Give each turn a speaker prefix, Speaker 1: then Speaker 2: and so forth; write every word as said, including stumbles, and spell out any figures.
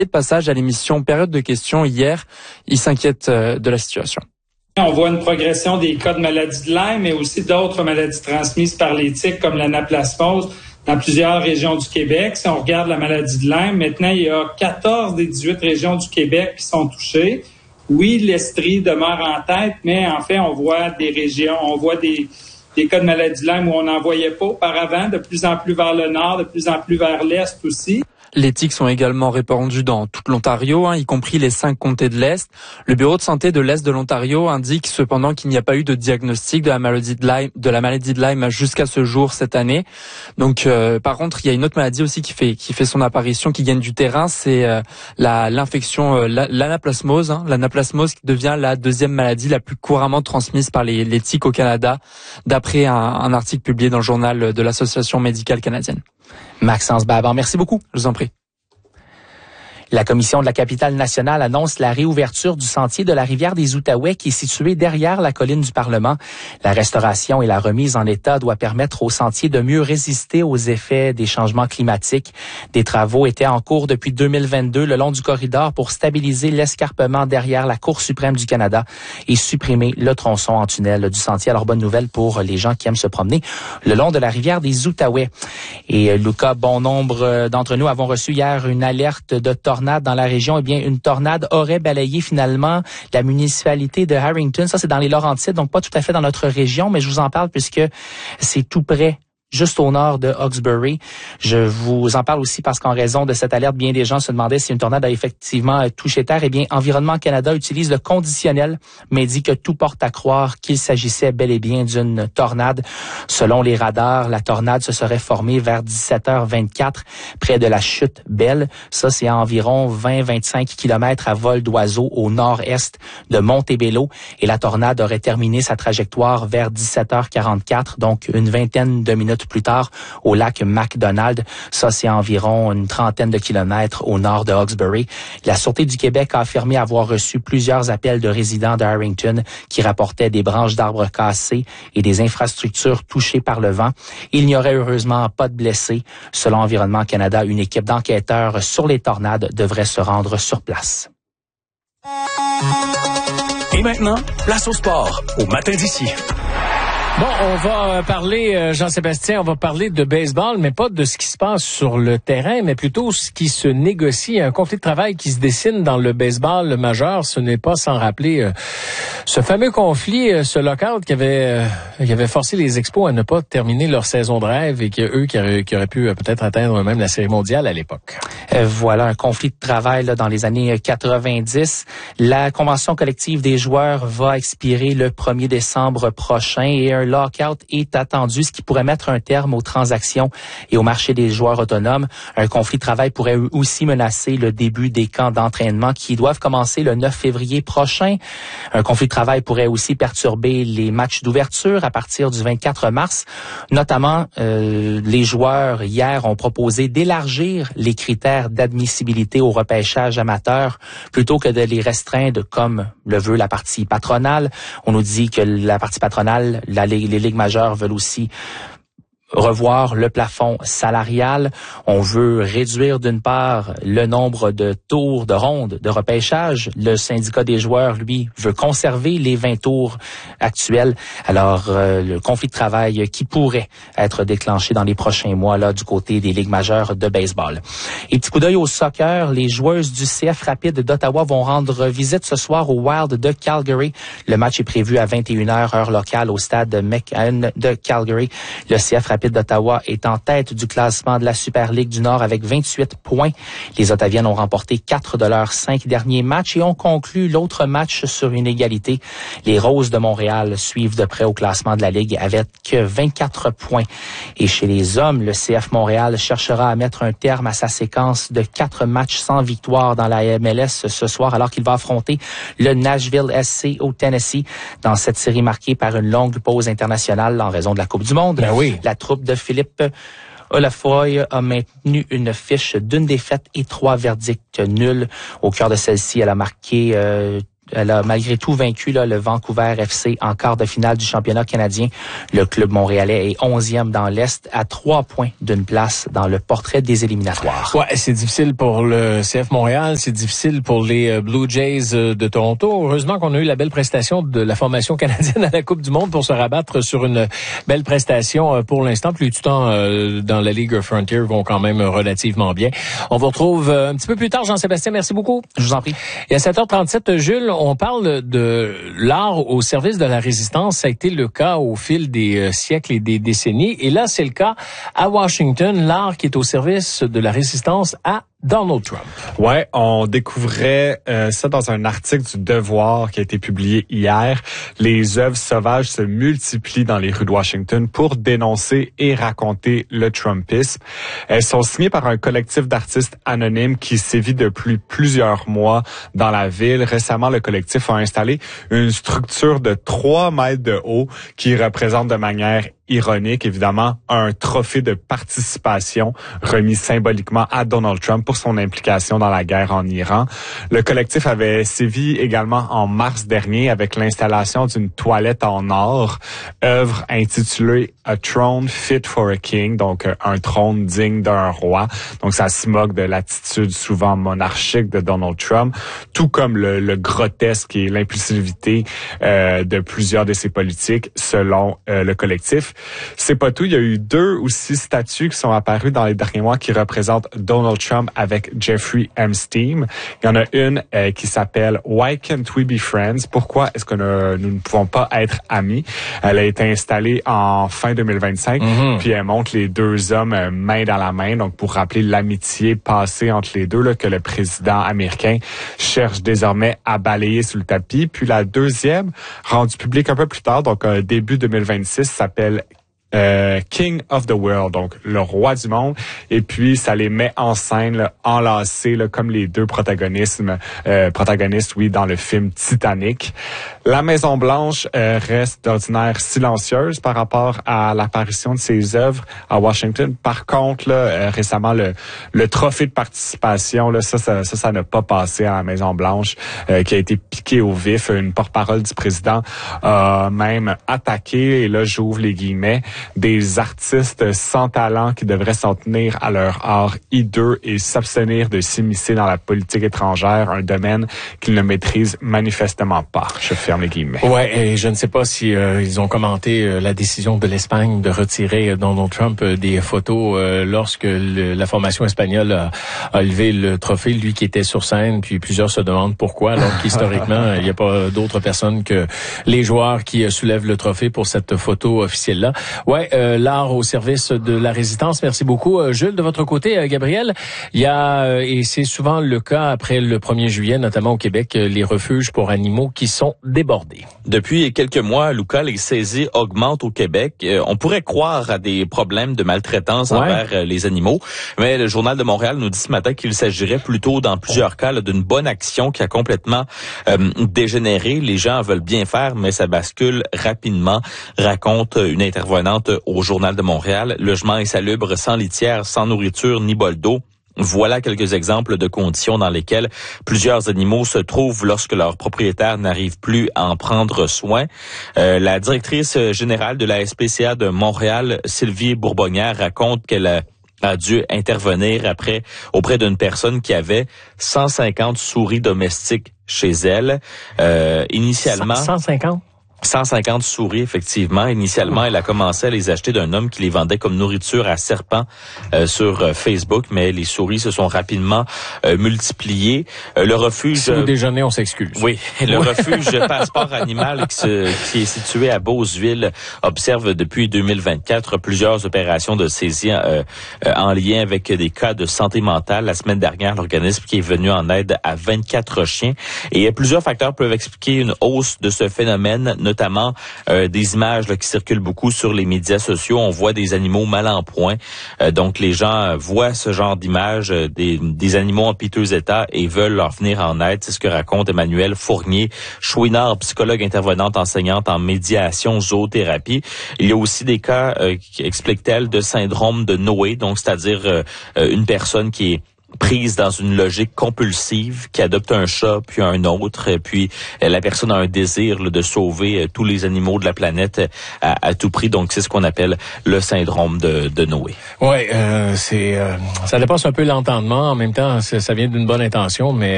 Speaker 1: de passage à l'émission Période de questions hier. Il s'inquiète de la situation.
Speaker 2: On voit une progression des cas de maladie de Lyme, mais aussi d'autres maladies transmises par les tiques comme l'anaplasmose dans plusieurs régions du Québec. Si on regarde la maladie de Lyme, maintenant, il y a quatorze des dix-huit régions du Québec qui sont touchées. Oui, l'Estrie demeure en tête, mais en fait, on voit des régions, on voit des, des cas de maladie de Lyme où on n'en voyait pas auparavant, de plus en plus vers le nord, de plus en plus vers l'est aussi.
Speaker 1: Les tiques sont également répandues dans toute l'Ontario, hein, y compris les cinq comtés de l'Est. Le bureau de santé de l'Est de l'Ontario indique cependant qu'il n'y a pas eu de diagnostic de la maladie de Lyme, de la maladie de Lyme jusqu'à ce jour cette année. Donc, euh, par contre, il y a une autre maladie aussi qui fait qui fait son apparition, qui gagne du terrain, c'est euh, la l'infection, euh, l'anaplasmose. Hein, l'anaplasmose qui devient la deuxième maladie la plus couramment transmise par les, les tiques au Canada, d'après un, un article publié dans le journal de l'Association médicale canadienne.
Speaker 3: Maxence Baban, merci beaucoup.
Speaker 1: Je vous en prie.
Speaker 3: La Commission de la capitale nationale annonce la réouverture du sentier de la rivière des Outaouais qui est situé derrière la colline du Parlement. La restauration et la remise en état doit permettre au sentier de mieux résister aux effets des changements climatiques. Des travaux étaient en cours depuis deux mille vingt-deux le long du corridor pour stabiliser l'escarpement derrière la Cour suprême du Canada et supprimer le tronçon en tunnel du sentier. Alors, bonne nouvelle pour les gens qui aiment se promener le long de la rivière des Outaouais. Et Lucas, bon nombre d'entre nous avons reçu hier une alerte de tornade dans la région. Eh bien, une tornade aurait balayé finalement la municipalité de Harrington. Ça, c'est dans les Laurentides, donc pas tout à fait dans notre région, mais je vous en parle puisque c'est tout près, juste au nord de Hawkesbury. Je vous en parle aussi parce qu'en raison de cette alerte, bien des gens se demandaient si une tornade a effectivement touché terre. Eh bien, Environnement Canada utilise le conditionnel, mais dit que tout porte à croire qu'il s'agissait bel et bien d'une tornade. Selon les radars, la tornade se serait formée vers dix-sept heures vingt-quatre près de la chute Belle. Ça, c'est à environ vingt à vingt-cinq kilomètres à vol d'oiseau au nord-est de Montebello. Et la tornade aurait terminé sa trajectoire vers dix-sept heures quarante-quatre, donc une vingtaine de minutes plus tard au lac MacDonald. Ça, c'est environ une trentaine de kilomètres au nord de Hawkesbury. La Sûreté du Québec a affirmé avoir reçu plusieurs appels de résidents de Harrington qui rapportaient des branches d'arbres cassées et des infrastructures touchées par le vent. Il n'y aurait heureusement pas de blessés. Selon Environnement Canada, une équipe d'enquêteurs sur les tornades devrait se rendre sur place.
Speaker 4: Et maintenant, place au sport, au matin d'ici.
Speaker 5: Bon, on va parler, Jean-Sébastien, on va parler de baseball, mais pas de ce qui se passe sur le terrain, mais plutôt ce qui se négocie. Un conflit de travail qui se dessine dans le baseball majeur. Ce n'est pas sans rappeler euh, ce fameux conflit, euh, ce lockout qui avait, euh, qui avait forcé les Expos à ne pas terminer leur saison de rêve et que eux qui auraient, qui auraient pu euh, peut-être atteindre même la série mondiale à l'époque.
Speaker 3: Euh, voilà, un conflit de travail là, dans les années quatre-vingt-dix. La convention collective des joueurs va expirer le premier décembre prochain et un lockout est attendu, ce qui pourrait mettre un terme aux transactions et au marché des joueurs autonomes. Un conflit de travail pourrait aussi menacer le début des camps d'entraînement qui doivent commencer le neuf février prochain. Un conflit de travail pourrait aussi perturber les matchs d'ouverture à partir du vingt-quatre mars. Notamment, euh, les joueurs hier ont proposé d'élargir les critères d'admissibilité au repêchage amateur plutôt que de les restreindre comme le veut la partie patronale. On nous dit que la partie patronale, la les, les ligues majeures veulent aussi revoir le plafond salarial. On veut réduire d'une part le nombre de tours de ronde de repêchage. Le syndicat des joueurs, lui, veut conserver les vingt tours actuels. Alors, euh, le conflit de travail qui pourrait être déclenché dans les prochains mois là du côté des ligues majeures de baseball. Et petit coup d'œil au soccer, les joueuses du C F Rapide d'Ottawa vont rendre visite ce soir au Wild de Calgary. Le match est prévu à vingt et une heures heure locale au stade McCann de Calgary. Le C F Rapide d'Ottawa est en tête du classement de la Super Ligue du Nord avec vingt-huit points. Les Ottaviennes ont remporté quatre de leurs cinq derniers matchs et ont conclu l'autre match sur une égalité. Les Roses de Montréal suivent de près au classement de la Ligue avec vingt-quatre points. Et chez les hommes, le C F Montréal cherchera à mettre un terme à sa séquence de quatre matchs sans victoire dans la M L S ce soir alors qu'il va affronter le Nashville S C au Tennessee dans cette série marquée par une longue pause internationale en raison de la Coupe du Monde.
Speaker 5: Ben oui.
Speaker 3: La troupe de Philippe Olafoy a maintenu une fiche d'une défaite et trois verdicts nuls. Au cœur de celle-ci, elle a marqué euh, elle a malgré tout vaincu là, le Vancouver F C en quart de finale du championnat canadien. Le club montréalais est onzième dans l'Est, à trois points d'une place dans le portrait des éliminatoires.
Speaker 5: Ouais, c'est difficile pour le C F Montréal, c'est difficile pour les Blue Jays de Toronto. Heureusement qu'on a eu la belle prestation de la formation canadienne à la Coupe du Monde pour se rabattre sur une belle prestation pour l'instant. Plus du temps euh, dans la Ligue Frontier vont quand même relativement bien. On vous retrouve un petit peu plus tard, Jean-Sébastien. Merci beaucoup.
Speaker 3: Je vous en prie.
Speaker 5: Et à sept heures trente-sept, Jules, on parle de l'art au service de la résistance. Ça a été le cas au fil des siècles et des décennies. Et là, c'est le cas à Washington, l'art qui est au service de la résistance à Donald Trump.
Speaker 6: Ouais, on découvrait euh, ça dans un article du Devoir qui a été publié hier. Les œuvres sauvages se multiplient dans les rues de Washington pour dénoncer et raconter le Trumpisme. Elles sont signées par un collectif d'artistes anonymes qui sévit depuis plusieurs mois dans la ville. Récemment, le collectif a installé une structure de trois mètres de haut qui représente de manière ironique, évidemment, un trophée de participation remis symboliquement à Donald Trump pour son implication dans la guerre en Iran. Le collectif avait sévi également en mars dernier avec l'installation d'une toilette en or, œuvre intitulée A Throne Fit for a King, donc un trône digne d'un roi. Donc ça se moque de l'attitude souvent monarchique de Donald Trump, tout comme le, le grotesque et l'impulsivité euh, de plusieurs de ses politiques, selon euh, le collectif. C'est pas tout, il y a eu deux ou six statues qui sont apparues dans les derniers mois qui représentent Donald Trump avec Jeffrey Epstein. Il y en a une euh, qui s'appelle Why Can't We Be Friends? Pourquoi est-ce que ne, nous ne pouvons pas être amis? Elle a été installée en fin deux mille vingt-cinq, mm-hmm. puis elle montre les deux hommes euh, main dans la main, donc pour rappeler l'amitié passée entre les deux là, que le président américain cherche désormais à balayer sous le tapis. Puis la deuxième, rendue publique un peu plus tard, donc euh, début deux mille vingt-six, s'appelle Euh, King of the World, donc le roi du monde, et puis ça les met en scène, là, enlacés, là, comme les deux protagonistes, euh, protagonistes, oui, dans le film Titanic. La Maison Blanche euh, reste d'ordinaire silencieuse par rapport à l'apparition de ses œuvres à Washington. Par contre, là, euh, récemment, le, le trophée de participation, là, ça, ça, ça, ça n'a pas passé à la Maison Blanche, euh, qui a été piqué au vif. Une porte-parole du président a même attaqué, et là, j'ouvre les guillemets, des artistes sans talent qui devraient s'en tenir à leur art hideux et s'abstenir de s'immiscer dans la politique étrangère, un domaine qu'ils ne maîtrisent manifestement pas. Je ferme les guillemets.
Speaker 5: Ouais, et je ne sais pas si euh, ils ont commenté euh, la décision de l'Espagne de retirer euh, Donald Trump euh, des photos euh, lorsque le, la formation espagnole a, a levé le trophée, lui qui était sur scène, puis plusieurs se demandent pourquoi, alors qu'historiquement, il n'y a pas d'autres personnes que les joueurs qui euh, soulèvent le trophée pour cette photo officielle-là. Ouais, euh, l'art au service de la résistance. Merci beaucoup, euh, Jules. De votre côté, euh, Gabriel, il y a, euh, et c'est souvent le cas après le premier juillet, notamment au Québec, euh, les refuges pour animaux qui sont débordés.
Speaker 7: Depuis quelques mois, Luca, les saisies augmentent au Québec. Euh, on pourrait croire à des problèmes de maltraitance ouais. envers euh, les animaux, mais le Journal de Montréal nous dit ce matin qu'il s'agirait plutôt, dans plusieurs cas, là, d'une bonne action qui a complètement euh, dégénéré. Les gens veulent bien faire, mais ça bascule rapidement, raconte une intervenante au Journal de Montréal. Logement insalubre, sans litière, sans nourriture ni bol d'eau. Voilà quelques exemples de conditions dans lesquelles plusieurs animaux se trouvent lorsque leurs propriétaires n'arrivent plus à en prendre soin. Euh, la directrice générale de la S P C A de Montréal, Sylvie Bourbonnière, raconte qu'elle a a dû intervenir après auprès d'une personne qui avait cent cinquante souris domestiques chez elle. Euh, initialement...
Speaker 5: cent cinquante?
Speaker 7: cent cinquante souris, effectivement. Initialement, elle a commencé à les acheter d'un homme qui les vendait comme nourriture à serpents euh, sur euh, Facebook, mais les souris se sont rapidement euh, multipliées. Euh, le refuge...
Speaker 5: Si vous déjeunez, on s'excuse.
Speaker 7: Oui, le refuge Passeport Animal qui, se, qui est situé à Beauceville observe depuis deux mille vingt-quatre plusieurs opérations de saisie euh, euh, en lien avec des cas de santé mentale. La semaine dernière, l'organisme qui est venu en aide à vingt-quatre chiens. Et plusieurs facteurs peuvent expliquer une hausse de ce phénomène, notamment euh, des images là, qui circulent beaucoup sur les médias sociaux. On voit des animaux mal en point. Euh, donc, les gens voient ce genre d'images, euh, des, des animaux en piteux état et veulent leur venir en aide. C'est ce que raconte Emmanuel Fournier, Chouinard, psychologue intervenante enseignante en médiation zoothérapie. Il y a aussi des cas, euh, explique-t-elle, de syndrome de Noé, donc c'est-à-dire euh, une personne qui est prise dans une logique compulsive, qui adopte un chat puis un autre, et puis euh, la personne a un désir là, de sauver euh, tous les animaux de la planète euh, à, à tout prix. Donc c'est ce qu'on appelle le syndrome de, de Noé.
Speaker 5: Ouais, euh, c'est euh, ça dépasse un peu l'entendement. En même temps, ça vient d'une bonne intention, mais